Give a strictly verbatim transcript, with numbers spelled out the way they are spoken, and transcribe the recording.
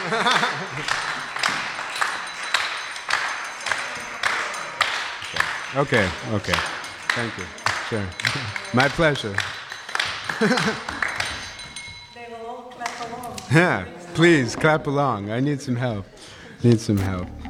Okay, okay. Thank you. Sure. My pleasure. They will all clap along. Yeah, please clap along. I need some help. Need some help.